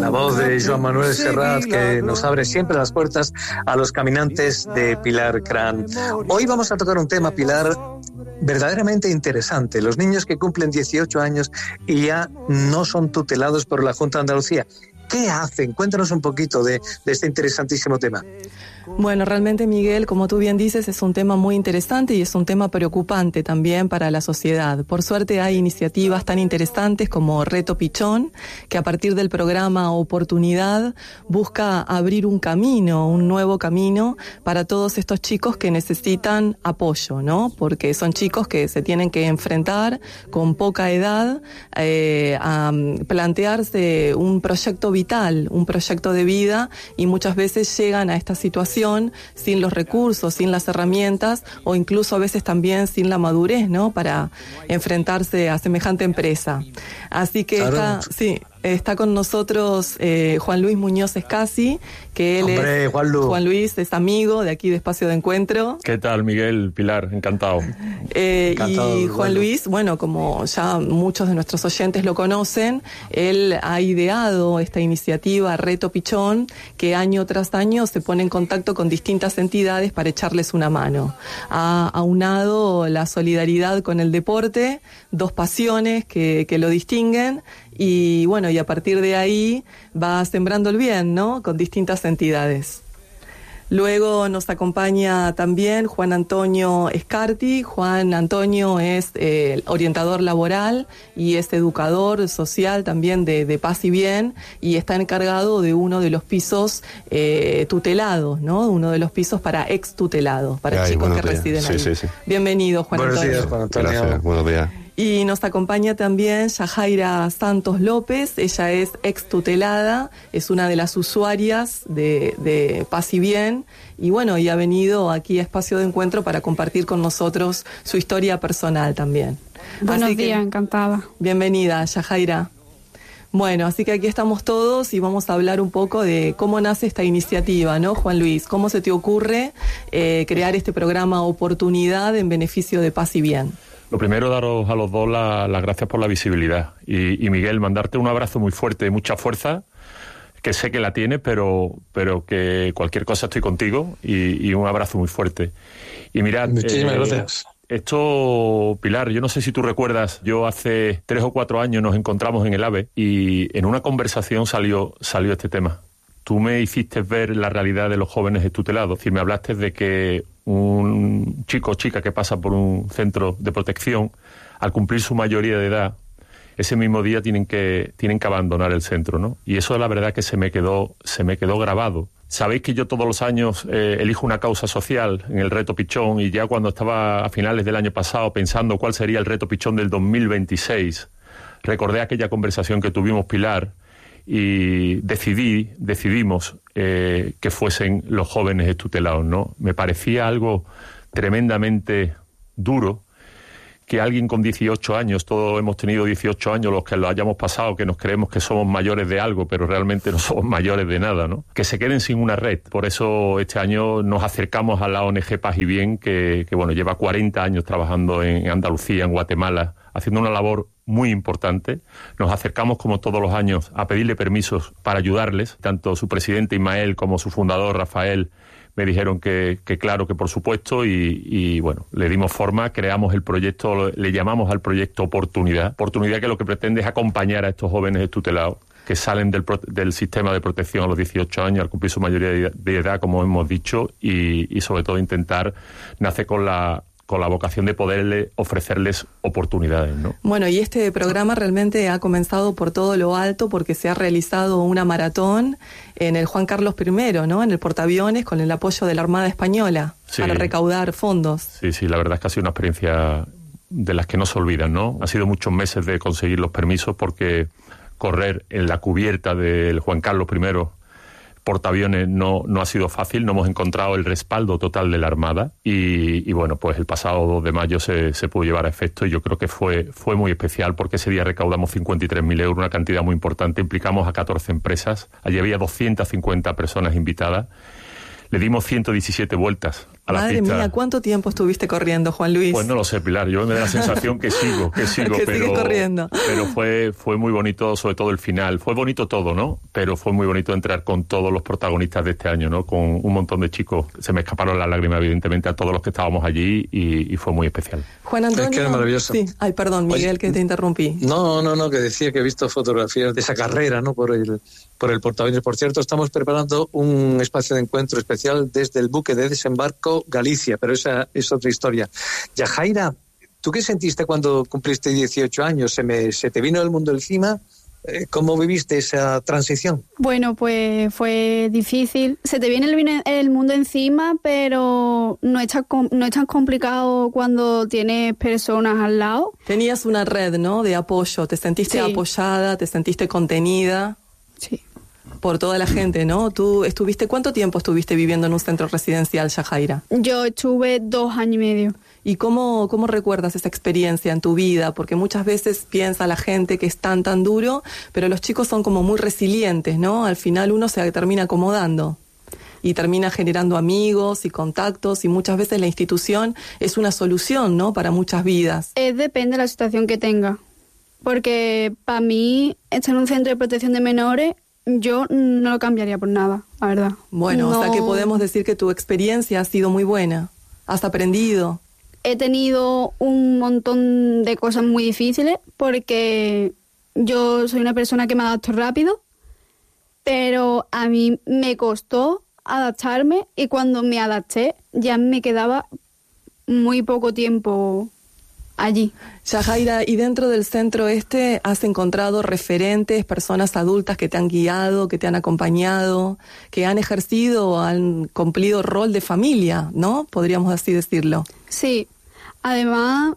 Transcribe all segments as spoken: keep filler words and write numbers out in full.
La voz de Joan Manuel Serrat, que nos abre siempre las puertas a los caminantes de Pilar Cran. Hoy vamos a tocar un tema, Pilar, verdaderamente interesante. Los niños que cumplen dieciocho años y ya no son tutelados por la Junta de Andalucía. ¿Qué hacen? Cuéntanos un poquito de, de este interesantísimo tema. Bueno, realmente, Miguel, como tú bien dices, es un tema muy interesante y es un tema preocupante también para la sociedad. Por suerte hay iniciativas tan interesantes como Reto Pichón, que a partir del programa Oportunidad busca abrir un camino, un nuevo camino para todos estos chicos que necesitan apoyo, ¿no? Porque son chicos que se tienen que enfrentar con poca edad eh, a plantearse un proyecto vital, un proyecto de vida, y muchas veces llegan a esta situación sin los recursos, sin las herramientas o incluso a veces también sin la madurez, ¿no? Para enfrentarse a semejante empresa. Así que claro. está, sí, está con nosotros eh, Juan Luis Muñoz Escasi, que él Hombre, es Juan, Lu. Juan Luis es amigo de aquí de Espacio de Encuentro. ¿Qué tal, Miguel? Pilar, encantado. Eh, encantado y Juan Luis, bueno, como ya muchos de nuestros oyentes lo conocen, él ha ideado esta iniciativa Reto Pichón, que año tras año se pone en contacto con distintas entidades para echarles una mano. Ha aunado la solidaridad con el deporte, dos pasiones que, que lo distinguen, y bueno, y a partir de ahí va sembrando el bien, ¿no? Con distintas entidades. Luego nos acompaña también Juan Antonio Escarti. Juan Antonio es eh, orientador laboral y es educador social también de, de Paz y Bien, y está encargado de uno de los pisos eh, tutelados, ¿no? Uno de los pisos ex extutelados, para Ay, chicos que días. residen sí, ahí. Sí, sí. Bienvenido, Juan Buenos Antonio. días, Juan Antonio. Gracias, buenos días. Y nos acompaña también Yajaira Santos López. Ella es extutelada, es una de las usuarias de, de Paz y Bien, y bueno, y ha venido aquí a Espacio de Encuentro para compartir con nosotros su historia personal también. Buenos Así que, días, encantada. Bienvenida, Yajaira. Bueno, así que aquí estamos todos y vamos a hablar un poco de cómo nace esta iniciativa, ¿no, Juan Luis? ¿Cómo se te ocurre eh, crear este programa Oportunidad en beneficio de Paz y Bien? Lo primero, daros a los dos las la gracias por la visibilidad. Y, y Miguel, mandarte un abrazo muy fuerte, mucha fuerza, que sé que la tienes, pero, pero que cualquier cosa estoy contigo, y, y un abrazo muy fuerte. Y mirad, muchísimas eh, gracias. Esto, Pilar, yo no sé si tú recuerdas, yo hace tres o cuatro años nos encontramos en el AVE y en una conversación salió, salió este tema. Tú me hiciste ver la realidad de los jóvenes extutelados, es decir, me hablaste de que un chico o chica que pasa por un centro de protección, al cumplir su mayoría de edad, ese mismo día tienen que tienen que abandonar el centro, ¿no? Y eso la verdad que se me quedó se me quedó grabado. Sabéis que yo todos los años eh, elijo una causa social en el Reto Pichón, y ya cuando estaba a finales del año pasado pensando cuál sería el Reto Pichón del dos mil veintiséis, recordé aquella conversación que tuvimos, Pilar, y decidí, decidimos eh, que fuesen los jóvenes extutelados, ¿no? Me parecía algo tremendamente duro que alguien con dieciocho años, todos hemos tenido dieciocho años, los que lo hayamos pasado, que nos creemos que somos mayores de algo, pero realmente no somos mayores de nada, ¿no? Que se queden sin una red. Por eso este año nos acercamos a la O N G Paz y Bien, que, que bueno, lleva cuarenta años trabajando en Andalucía, en Guatemala, haciendo una labor muy importante. Nos acercamos, como todos los años, a pedirle permisos para ayudarles. Tanto su presidente Ismael como su fundador Rafael me dijeron que, que claro, que por supuesto, y, y bueno, le dimos forma, creamos el proyecto, le llamamos al proyecto Oportunidad. Oportunidad que lo que pretende es acompañar a estos jóvenes extutelados que salen del, del sistema de protección a los dieciocho años, al cumplir su mayoría de edad, como hemos dicho, y, y sobre todo intentar, nace con la con la vocación de poderle ofrecerles oportunidades, ¿no? Bueno, y este programa realmente ha comenzado por todo lo alto, porque se ha realizado una maratón en el Juan Carlos primero, ¿no? En el portaaviones, con el apoyo de la Armada Española, sí, para recaudar fondos. Sí, sí, la verdad es que ha sido una experiencia de las que no se olvidan, ¿no? Ha sido muchos meses de conseguir los permisos, porque correr en la cubierta del Juan Carlos primero portaaviones no, no ha sido fácil. No hemos encontrado el respaldo total de la Armada y, y bueno, pues el pasado dos de mayo se, se pudo llevar a efecto, y yo creo que fue, fue muy especial, porque ese día recaudamos cincuenta y tres mil euros, una cantidad muy importante. Implicamos a catorce empresas, allí había doscientas cincuenta personas invitadas. Le dimos ciento diecisiete vueltas a la Madre pista. mía, ¿cuánto tiempo estuviste corriendo, Juan Luis? Pues no lo sé, Pilar, yo me da la sensación que sigo, que sigo, que pero, sigue corriendo. pero fue, fue muy bonito, sobre todo el final. Fue bonito todo, ¿no? Pero fue muy bonito entrar con todos los protagonistas de este año, ¿no? Con un montón de chicos. Se me escaparon las lágrimas, evidentemente, a todos los que estábamos allí y, y fue muy especial. Juan Antonio. Es que era maravilloso. Sí. Ay, perdón, Miguel, Oye, que te interrumpí. No, no, no, que decía que he visto fotografías de esa carrera, ¿no? Por el, por el portaaviones. Por cierto, estamos preparando un espacio de encuentro especial desde el buque de desembarco Galicia, pero esa es otra historia. Yajaira, ¿tú qué sentiste cuando cumpliste dieciocho años? ¿Se, me, se te vino el mundo encima? ¿Cómo viviste esa transición? Bueno, pues fue difícil. Se te viene el, el mundo encima, pero no es, tan, no es tan complicado cuando tienes personas al lado. Tenías una red, ¿no?, de apoyo. Te sentiste sí. apoyada, te sentiste contenida. Sí. Por toda la gente, ¿no? ¿Tú estuviste, cuánto tiempo estuviste viviendo en un centro residencial, Yajaira? Yo estuve dos años y medio. ¿Y cómo, cómo recuerdas esa experiencia en tu vida? Porque muchas veces piensa la gente que es tan, tan duro, pero los chicos son como muy resilientes, ¿no? Al final uno se termina acomodando y termina generando amigos y contactos, y muchas veces la institución es una solución, ¿no?, para muchas vidas. Eh, depende de la situación que tenga. Porque para mí, estar en un centro de protección de menores, yo no lo cambiaría por nada, la verdad. Bueno, no... o sea que podemos decir que tu experiencia ha sido muy buena. ¿Has aprendido? He tenido un montón de cosas muy difíciles porque yo soy una persona que me adapto rápido, pero a mí me costó adaptarme, y cuando me adapté ya me quedaba muy poco tiempo allí. Yajaira, ¿y dentro del centro este has encontrado referentes, personas adultas que te han guiado, que te han acompañado, que han ejercido o han cumplido rol de familia, ¿no? Podríamos así decirlo. Sí, además,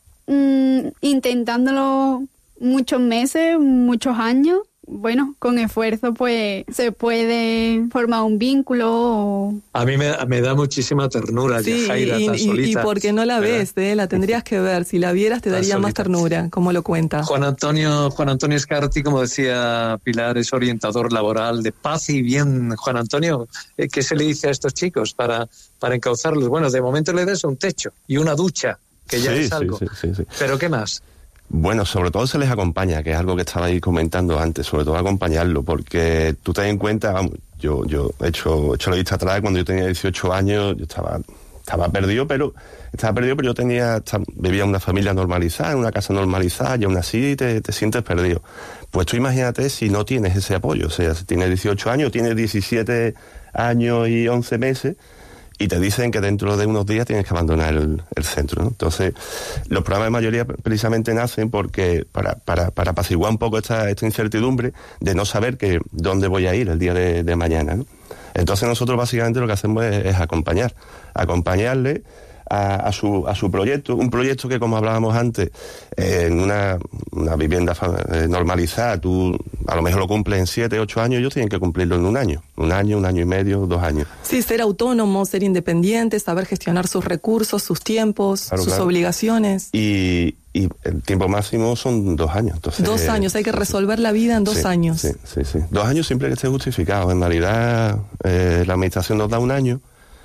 mmm, intentándolo muchos meses, muchos años, bueno, con esfuerzo pues se puede formar un vínculo. O... A mí me, me da muchísima ternura, sí, Yajaira, y, tan y, solita. Y porque no la ves, ¿eh? La tendrías que ver. Si la vieras te daría más ternura, como lo cuenta. Juan Antonio, Juan Antonio Escarti, como decía Pilar, es orientador laboral de paz y bien. Juan Antonio, ¿qué se le dice a estos chicos para, para encauzarlos? Bueno, de momento le das un techo y una ducha, que ya sí, es algo. Sí, sí, sí, sí. ¿Pero qué más? Bueno, sobre todo se les acompaña, que es algo que estaba ahí comentando antes, sobre todo acompañarlo, porque tú te das en cuenta, vamos, yo, yo he hecho, he hecho la vista atrás, cuando yo tenía dieciocho años, yo estaba, estaba perdido, pero estaba perdido, pero yo tenía, vivía en una familia normalizada, en una casa normalizada, y aún así te, te sientes perdido. Pues tú imagínate si no tienes ese apoyo, o sea, si tienes dieciocho años, tienes diecisiete años y once meses, y te dicen que dentro de unos días tienes que abandonar el, el centro, ¿no? Entonces, los programas de mayoría precisamente nacen porque para, para, para apaciguar un poco esta, esta incertidumbre de no saber que dónde voy a ir el día de, de mañana, ¿no? Entonces nosotros básicamente lo que hacemos es, es acompañar, acompañarle a, a, su, a su proyecto, un proyecto que, como hablábamos antes, eh, en una, una vivienda eh, normalizada, tú a lo mejor lo cumples en siete, ocho años, ellos tienen que cumplirlo en un año, un año, un año y medio, dos años. Sí, ser autónomo, ser independiente, saber gestionar sus recursos, sus tiempos, claro, sus claro. obligaciones. Y, y el tiempo máximo son dos años. Entonces, dos años, hay que resolver la vida en dos sí, años. Sí, sí, sí. Dos años siempre que esté justificado. En realidad, eh, la administración nos da un año,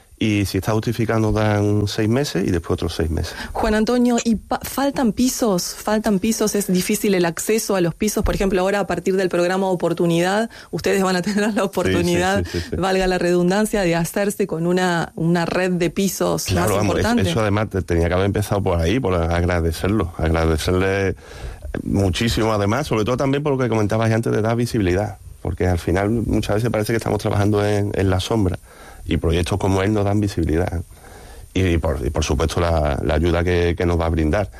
y si está justificado nos dan seis meses y después otros seis meses. Juan Antonio, ¿y pa- faltan pisos? ¿Faltan pisos? ¿Es difícil el acceso a los pisos? Por ejemplo, ahora a partir del programa Oportunidad, ustedes van a tener la oportunidad, sí, sí, sí, sí, sí. valga la redundancia, de hacerse con una, una red de pisos claro, más vamos, importante. Eso además tenía que haber empezado por ahí, por agradecerlo, agradecerle muchísimo además, sobre todo también por lo que comentabas antes de dar visibilidad, porque al final muchas veces parece que estamos trabajando en, en la sombra, y proyectos como él nos dan visibilidad. Y, y, por, y por supuesto la, la ayuda que, que nos va a brindar.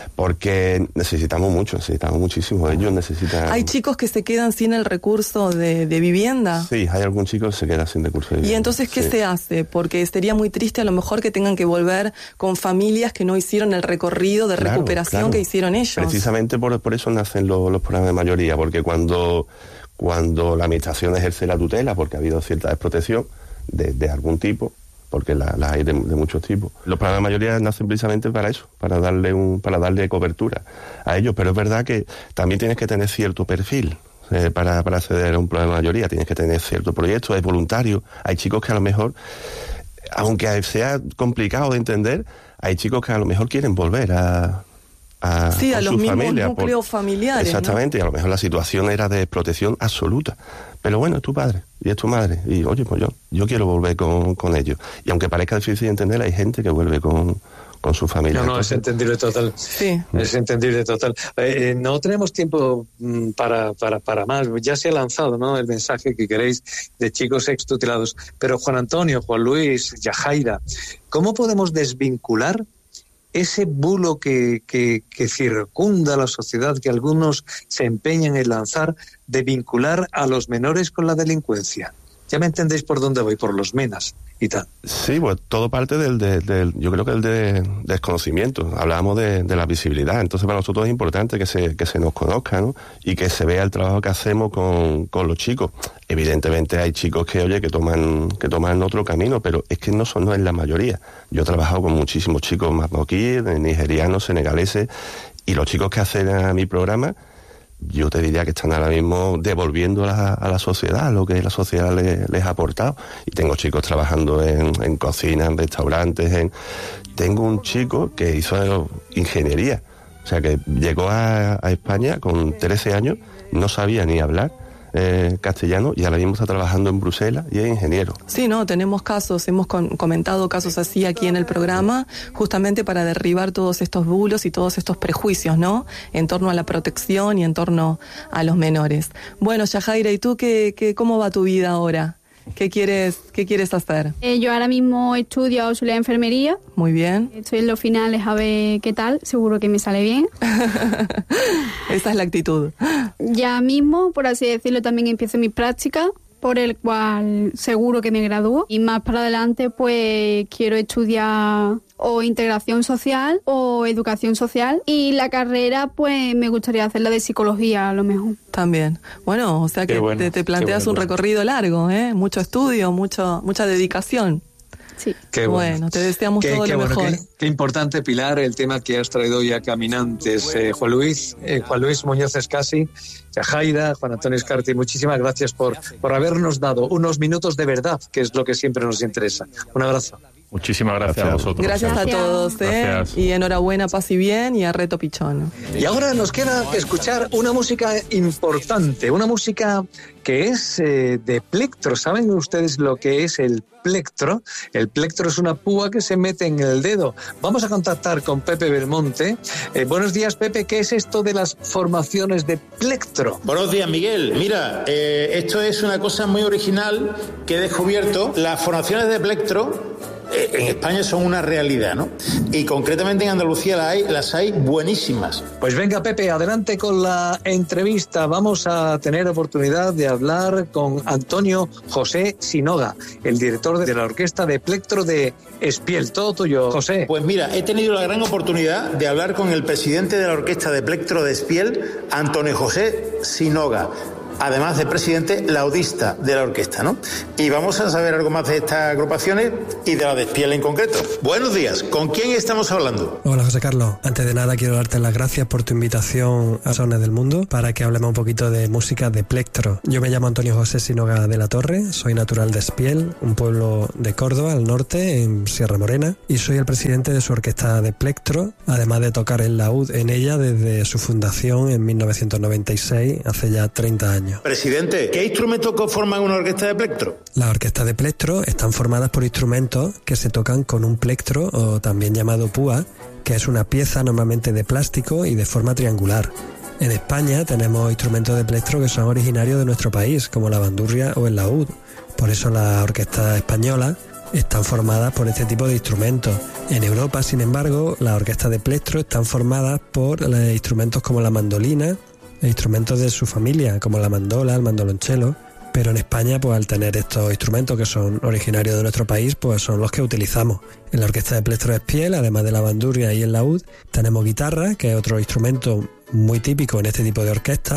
Porque necesitamos mucho, necesitamos muchísimo. Ellos necesitan... ¿Hay chicos que se quedan sin el recurso de, de vivienda? Sí, hay algún chico que se queda sin recurso de vivienda. ¿Y entonces qué sí. se hace? Porque sería muy triste a lo mejor que tengan que volver con familias que no hicieron el recorrido de claro, recuperación claro. que hicieron ellos. Precisamente por, por eso nacen los, los programas de mayoría, porque cuando, cuando la administración ejerce la tutela, porque ha habido cierta desprotección de, de algún tipo, porque las la hay de, de muchos tipos. Los programas de mayoría nacen precisamente para eso, para darle un, para darle cobertura a ellos, pero es verdad que también tienes que tener cierto perfil eh, para, para acceder a un programa de mayoría, tienes que tener cierto proyecto, es voluntario, hay chicos que a lo mejor aunque sea complicado de entender, hay chicos que a lo mejor quieren volver a... A, sí, a los mismos familia, núcleos por, familiares. Exactamente, ¿no? Y a lo mejor la situación era de protección absoluta. Pero bueno, es tu padre y es tu madre. Y oye, pues yo, yo quiero volver con, con ellos. Y aunque parezca difícil de entender, hay gente que vuelve con, con su familia. No, no, Entonces, es entendible total. Sí. Es entendible total. Eh, no tenemos tiempo mm, para, para, para más. Ya se ha lanzado, ¿no?, el mensaje que queréis de chicos extutelados. Pero Juan Antonio, Juan Luis, Yajaira, ¿cómo podemos desvincular ese bulo que, que, que circunda la sociedad, que algunos se empeñan en lanzar, de vincular a los menores con la delincuencia? Ya me entendéis por dónde voy, por los menas y tal. Sí, pues todo parte del, del, del yo creo que el de desconocimiento. Hablábamos de, de la visibilidad, entonces para nosotros es importante que se, que se nos conozca, ¿no? Y que se vea el trabajo que hacemos con, con los chicos. Evidentemente hay chicos que, oye, que toman, que toman otro camino, pero es que no son, no es la mayoría. Yo he trabajado con muchísimos chicos marroquíes, nigerianos, senegaleses, y los chicos que hacen a mi programa, yo te diría que están ahora mismo devolviendo a la, a la sociedad lo que la sociedad les, les ha aportado. Y tengo chicos trabajando en, en cocina, en restaurantes. En... Tengo un chico que hizo ingeniería. O sea, que llegó a, a España con trece años, no sabía ni hablar eh, castellano, y ahora mismo está trabajando en Bruselas y es ingeniero. Sí, no, tenemos casos, hemos con, comentado casos así aquí en el programa, justamente para derribar todos estos bulos y todos estos prejuicios, ¿no?, en torno a la protección y en torno a los menores. Bueno, Yajaira, ¿y tú qué, qué, cómo va tu vida ahora? ¿Qué quieres, qué quieres hacer? Eh, yo ahora mismo estudio auxiliar de enfermería. Muy bien. Estoy en los finales a ver qué tal, seguro que me sale bien. Esa es la actitud. Ya mismo, por así decirlo, también empiezo mis prácticas, por el cual seguro que me gradúo. Y más para adelante, pues quiero estudiar o integración social o educación social. Y la carrera, pues me gustaría hacer la de psicología a lo mejor. También. Bueno, o sea que bueno, te, te planteas bueno, un recorrido bueno. largo, ¿eh? Mucho estudio, mucho, mucha dedicación. Sí. Qué bueno. bueno, te deseamos qué, todo qué lo bueno, mejor. Qué, qué importante, Pilar, el tema que has traído hoy a Caminantes. Eh, Juan Luis, eh, Juan Luis Muñoz Escasi, Yajaira, Juan Antonio Escarti, muchísimas gracias por, por habernos dado unos minutos de verdad, que es lo que siempre nos interesa. Un abrazo. Muchísimas gracias, gracias a vosotros. Gracias a todos, ¿eh? Gracias. Y enhorabuena, paz y bien, y a Reto Pichón. Y ahora nos queda escuchar una música importante, una música que es eh, de plectro. ¿Saben ustedes lo que es el plectro? El plectro es una púa que se mete en el dedo. Vamos a contactar con Pepe Belmonte. Eh, buenos días, Pepe. ¿Qué es esto de las formaciones de plectro? Buenos días, Miguel. Mira, eh, esto es una cosa muy original que he descubierto. Las formaciones de plectro en España son una realidad, ¿no? Y concretamente en Andalucía las hay, las hay buenísimas. Pues venga, Pepe, adelante con la entrevista. Vamos a tener oportunidad de hablar con Antonio José Sinoga, el director de la Orquesta de Plectro de Espiel. Todo tuyo, José. Pues mira, he tenido la gran oportunidad de hablar con el presidente de la Orquesta de Plectro de Espiel, Antonio José Sinoga, además de presidente laudista de la orquesta, ¿no? Y vamos a saber algo más de estas agrupaciones y de la de Espiel en concreto. Buenos días, ¿con quién estamos hablando? Hola, José Carlos. Antes de nada quiero darte las gracias por tu invitación a Sones del Mundo para que hablemos un poquito de música de plectro. Yo me llamo Antonio José Sinoga de la Torre, soy natural de Espiel, un pueblo de Córdoba, al norte, en Sierra Morena, y soy el presidente de su orquesta de plectro, además de tocar el laúd en ella desde su fundación en mil novecientos noventa y seis, hace ya treinta años. Presidente, ¿qué instrumentos conforman una orquesta de plectro? Las orquestas de plectro están formadas por instrumentos que se tocan con un plectro, o también llamado púa, que es una pieza normalmente de plástico y de forma triangular. En España tenemos instrumentos de plectro que son originarios de nuestro país, como la bandurria o el laúd. Por eso las orquestas españolas están formadas por este tipo de instrumentos. En Europa, sin embargo, las orquestas de plectro están formadas por instrumentos como la mandolina, e instrumentos de su familia, como la mandola, el mandolonchelo, pero en España, pues al tener estos instrumentos que son originarios de nuestro país, pues son los que utilizamos. En la orquesta de Plectro de Espiel, además de la bandurria y el laúd, tenemos guitarra, que es otro instrumento muy típico en este tipo de orquestas,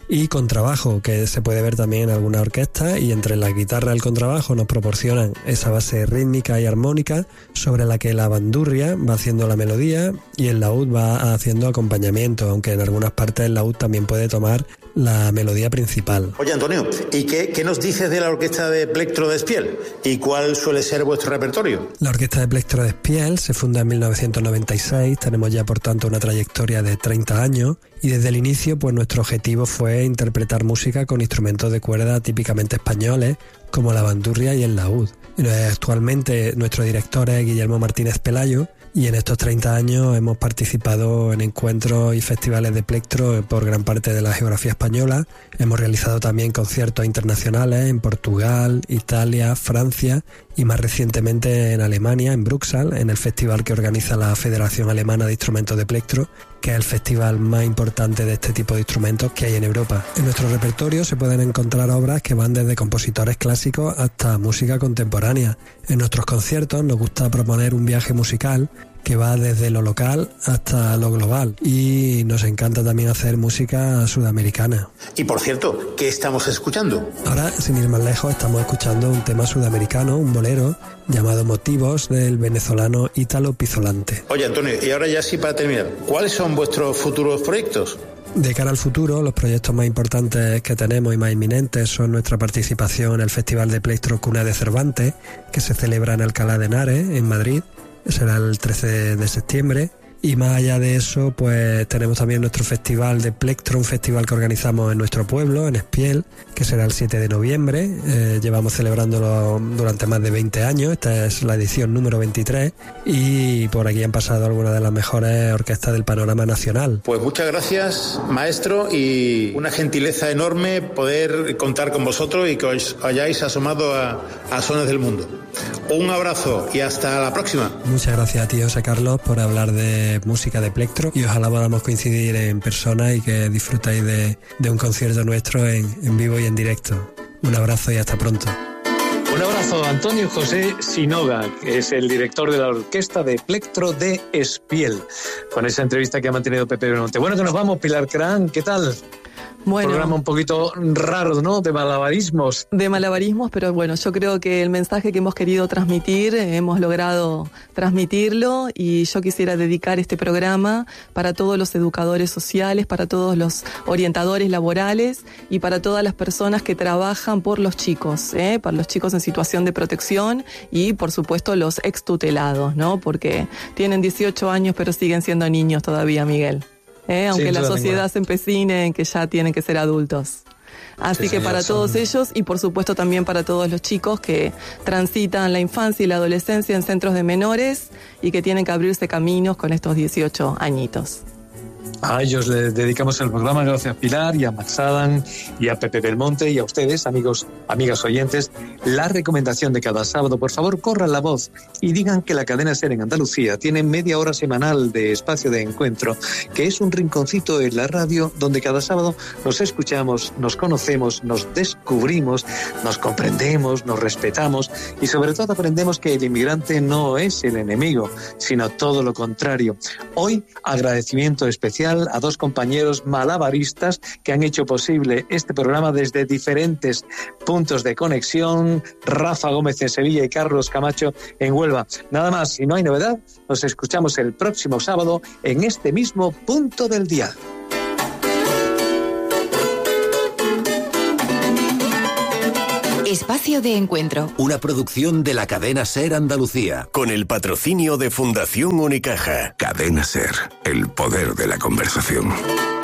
y contrabajo, que se puede ver también en alguna orquesta, y entre la guitarra y el contrabajo nos proporcionan esa base rítmica y armónica sobre la que la bandurria va haciendo la melodía y el laúd va haciendo acompañamiento, aunque en algunas partes el laúd también puede tomar la melodía principal. Oye, Antonio, ¿y qué, qué nos dices de la Orquesta de Plectro de Espiel? ¿Y cuál suele ser vuestro repertorio? La Orquesta de Plectro de Espiel se funda en mil novecientos noventa y seis, tenemos ya por tanto una trayectoria de treinta años, y desde el inicio pues nuestro objetivo fue interpretar música con instrumentos de cuerda típicamente españoles, como la bandurria y el laúd. Actualmente nuestro director es Guillermo Martínez Pelayo, y en estos treinta años hemos participado en encuentros y festivales de plectro por gran parte de la geografía española. Hemos realizado también conciertos internacionales en Portugal, Italia, Francia y más recientemente en Alemania, en Bruxelles, en el festival que organiza la Federación Alemana de Instrumentos de Plectro, que es el festival más importante de este tipo de instrumentos que hay en Europa. En nuestro repertorio se pueden encontrar obras que van desde compositores clásicos hasta música contemporánea. En nuestros conciertos nos gusta proponer un viaje musical que va desde lo local hasta lo global, y nos encanta también hacer música sudamericana. Y por cierto, ¿qué estamos escuchando? Ahora, sin ir más lejos, estamos escuchando un tema sudamericano, un bolero llamado Motivos, del venezolano Ítalo Pizzolante. Oye, Antonio, y ahora ya sí para terminar, ¿cuáles son vuestros futuros proyectos? De cara al futuro, los proyectos más importantes que tenemos y más inminentes son nuestra participación en el Festival de Plectro Cuna de Cervantes, que se celebra en Alcalá de Henares, en Madrid. Será el trece de septiembre. Y más allá de eso, pues tenemos también nuestro festival de Plectro, un festival que organizamos en nuestro pueblo, en Espiel, que será el siete de noviembre. Eh, llevamos celebrándolo durante más de veinte años, esta es la edición número veintitrés, y por aquí han pasado algunas de las mejores orquestas del panorama nacional. Pues muchas gracias, maestro, y una gentileza enorme poder contar con vosotros y que os hayáis asomado a, a Sones del Mundo. Un abrazo y hasta la próxima. Muchas gracias a ti, José Carlos, por hablar de música de plectro, y ojalá podamos coincidir en persona y que disfrutáis de, de un concierto nuestro en, en vivo y en directo. Un abrazo y hasta pronto. Un abrazo a Antonio José Sinoga, que es el director de la Orquesta de Plectro de Espiel, con esa entrevista que ha mantenido Pepe Belmonte. Bueno, que nos vamos, Pilar Crán, ¿qué tal? Bueno, un programa un poquito raro, ¿no? De malabarismos. De malabarismos, pero bueno, yo creo que el mensaje que hemos querido transmitir, eh, hemos logrado transmitirlo, y yo quisiera dedicar este programa para todos los educadores sociales, para todos los orientadores laborales y para todas las personas que trabajan por los chicos, ¿eh? Para los chicos en situación de protección y, por supuesto, los extutelados, ¿no? Porque tienen dieciocho años, pero siguen siendo niños todavía, Miguel. Eh, aunque la sociedad se empecine en que ya tienen que ser adultos. Así sí, que para son... todos ellos, y por supuesto también para todos los chicos que transitan la infancia y la adolescencia en centros de menores y que tienen que abrirse caminos con estos dieciocho añitos. A ellos les dedicamos el programa, gracias Pilar, y a Max Adam, y a Pepe Belmonte, y a ustedes, amigos, amigas oyentes, la recomendación de cada sábado. Por favor, corran la voz y digan que la cadena SER en Andalucía tiene media hora semanal de espacio de encuentro, que es un rinconcito en la radio donde cada sábado nos escuchamos, nos conocemos, nos descubrimos, nos comprendemos, nos respetamos y sobre todo aprendemos que el inmigrante no es el enemigo, sino todo lo contrario. Hoy, agradecimiento especial a dos compañeros malabaristas que han hecho posible este programa desde diferentes puntos de conexión, Rafa Gómez en Sevilla y Carlos Camacho en Huelva. Nada más, si no hay novedad, nos escuchamos el próximo sábado en este mismo punto del día. Espacio de Encuentro. Una producción de la cadena SER Andalucía. Con el patrocinio de Fundación Unicaja. Cadena SER, el poder de la conversación.